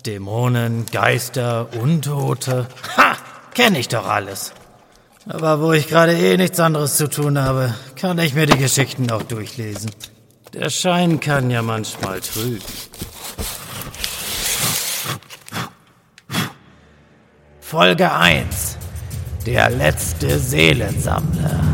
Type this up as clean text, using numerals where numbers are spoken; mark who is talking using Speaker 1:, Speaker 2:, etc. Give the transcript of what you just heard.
Speaker 1: Dämonen, Geister, Untote. Ha! Kenn ich doch alles. Aber wo ich gerade nichts anderes zu tun habe, kann ich mir die Geschichten auch durchlesen. Der Schein kann ja manchmal trügen. Folge 1. Der letzte Seelensammler.